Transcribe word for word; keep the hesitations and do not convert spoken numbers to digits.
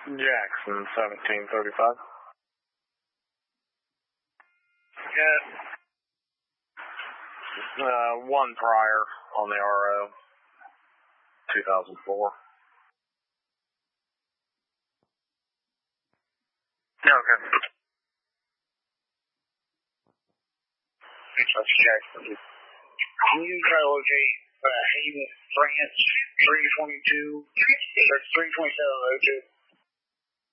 Jackson, seventeen thirty-five. Yeah. Uh, one prior on the R O, two thousand four. Okay. That's Jackson. Can you try to locate uh, Haven, France, three twenty-two, or three twenty-seven oh two?